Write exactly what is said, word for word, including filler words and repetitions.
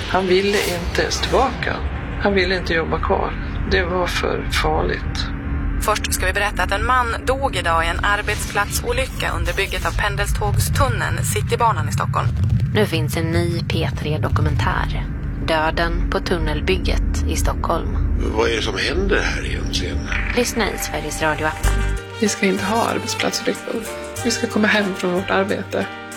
Han ville inte ens tillbaka. Han ville inte jobba kvar. Det var för farligt. Först ska vi berätta att en man dog idag i en arbetsplatsolycka under bygget av pendeltågstunneln Citybanan i Stockholm. Nu finns en ny P tre-dokumentär. Döden på tunnelbygget i Stockholm. Vad är det som händer här egentligen? Lyssna i Sveriges Radio-appen. Vi ska inte ha arbetsplatsolyckor. Vi ska komma hem från vårt arbete